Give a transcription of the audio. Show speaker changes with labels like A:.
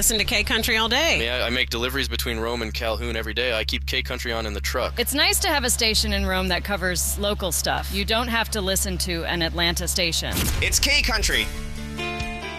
A: listen to K Country all day.
B: Yeah, I make deliveries between Rome and Calhoun every day. I keep K Country on in the truck.
C: It's nice to have a station in Rome that covers local stuff. You don't have to listen to an Atlanta station.
D: It's K Country.